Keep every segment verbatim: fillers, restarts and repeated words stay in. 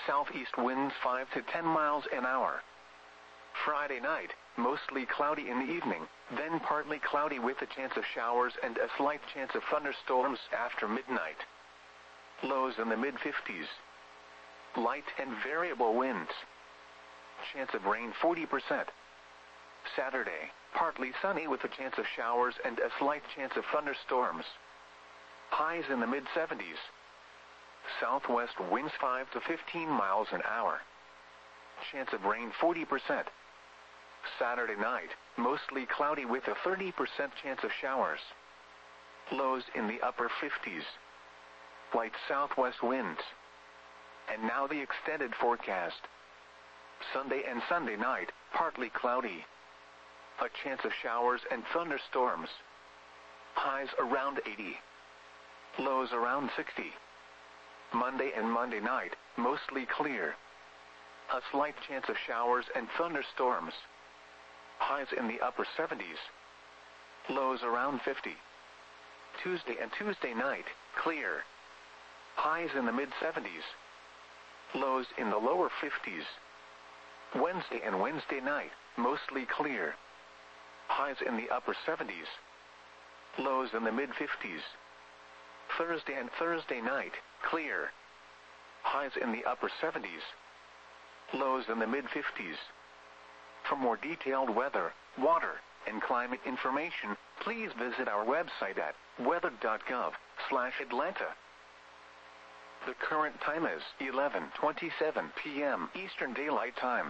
Southeast winds five to ten miles an hour. Friday night, mostly cloudy in the evening, then partly cloudy with a chance of showers and a slight chance of thunderstorms after midnight. Lows in the mid fifties. Light and variable winds. Chance of rain forty percent. Saturday, partly sunny with a chance of showers and a slight chance of thunderstorms. Highs in the mid seventies. Southwest winds five to fifteen miles an hour. Chance of rain forty percent. Saturday night, mostly cloudy with a thirty percent chance of showers. Lows in the upper fifties. Light southwest winds. And now the extended forecast. Sunday and Sunday night, partly cloudy. A chance of showers and thunderstorms. Highs around eighty. Lows around sixty. Monday and Monday night, mostly clear. A slight chance of showers and thunderstorms. Highs in the upper seventies. Lows around fifty. Tuesday and Tuesday night, clear. Highs in the mid seventies. Lows in the lower fifties. Wednesday and Wednesday night, mostly clear. Highs in the upper seventies. Lows in the mid fifties. Thursday and Thursday night, clear. Highs in the upper seventies. Lows in the mid fifties. For more detailed weather, water, and climate information, please visit our website at weather dot gov slash Atlanta. The current time is eleven twenty-seven p m Eastern Daylight Time.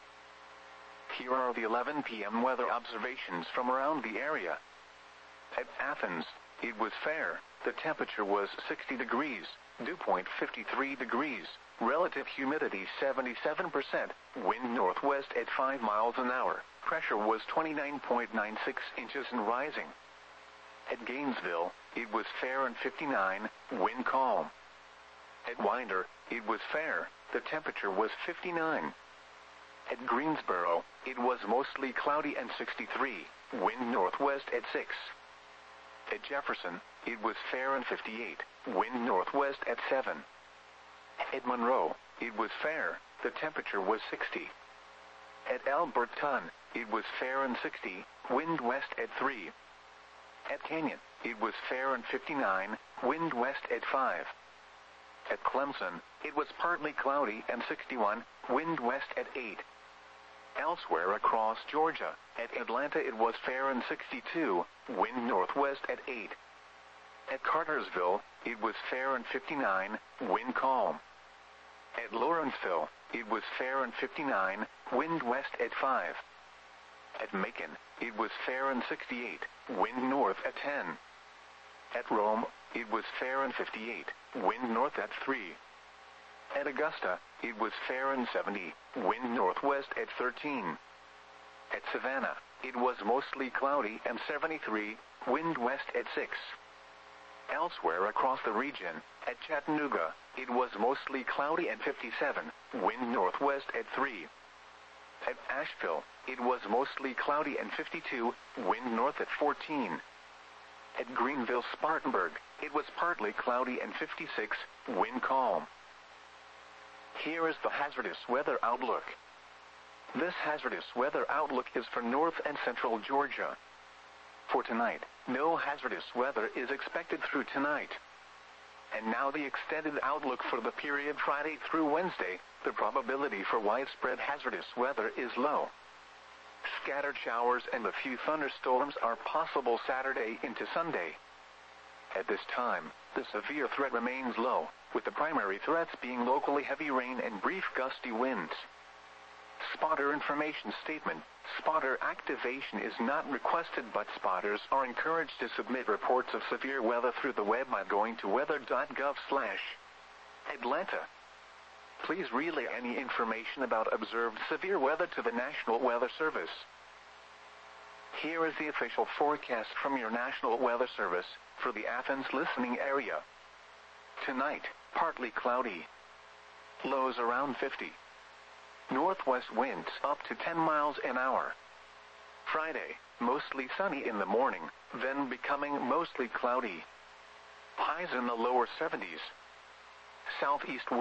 Here are the eleven p m weather observations from around the area. At Athens, it was fair. The temperature was sixty degrees, dew point fifty-three degrees, relative humidity seventy-seven percent, wind northwest at five miles an hour, pressure was twenty-nine point nine six inches and rising. At Gainesville, it was fair and fifty-nine, wind calm. At Winder, it was fair, the temperature was fifty-nine. At Greensboro, it was mostly cloudy and sixty-three, wind northwest at six. At Jefferson, it was fair and fifty-eight, wind northwest at seven. At Monroe, it was fair, the temperature was sixty. At Alberton, it was fair and sixty, wind west at three. At Canyon, it was fair and fifty-nine, wind west at five. At Clemson, it was partly cloudy and sixty-one, wind west at eight. Elsewhere across Georgia, at Atlanta it was fair and sixty-two, wind northwest at eight. At Cartersville, it was fair and fifty-nine, wind calm. At Lawrenceville, it was fair and fifty-nine, wind west at five. At Macon, it was fair and sixty-eight, wind north at ten. At Rome, it was fair and fifty-eight, wind north at three. At Augusta, it was fair and seventy, wind northwest at thirteen. At Savannah, it was mostly cloudy and seventy-three, wind west at six. Elsewhere across the region, at Chattanooga, it was mostly cloudy and fifty-seven, wind northwest at three. At Asheville, it was mostly cloudy and fifty-two, wind north at fourteen. At Greenville-Spartanburg, it was partly cloudy and fifty-six, wind calm. Here is the hazardous weather outlook. This hazardous weather outlook is for north and central Georgia. For tonight, no hazardous weather is expected through tonight. And now the extended outlook for the period Friday through Wednesday. The probability for widespread hazardous weather is low. Scattered showers and a few thunderstorms are possible Saturday into Sunday. At this time, the severe threat remains low, with the primary threats being locally heavy rain and brief gusty winds. Spotter information statement. Spotter activation is not requested, but spotters are encouraged to submit reports of severe weather through the web by going to weather dot gov slash Atlanta. Please relay any information about observed severe weather to the National Weather Service. Here is the official forecast from your National Weather Service for the Athens listening area. Tonight, partly cloudy. Lows around fifty. Northwest winds up to ten miles an hour. Friday, mostly sunny in the morning, then becoming mostly cloudy. Highs in the lower seventies. Southeast